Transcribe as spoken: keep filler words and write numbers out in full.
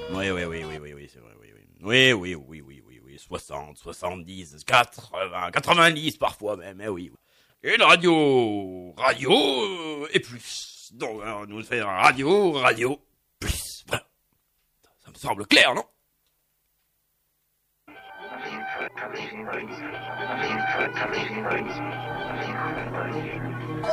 Oui, oui, oui, oui, oui, oui, c'est vrai, oui, oui. Oui, oui, oui, oui, oui, oui, soixante, soixante-dix, quatre-vingts, quatre-vingt-dix parfois même, eh oui. Une radio, radio euh, et plus. Donc, alors, nous faisons radio, radio, plus. Voilà. Ça me semble clair, non?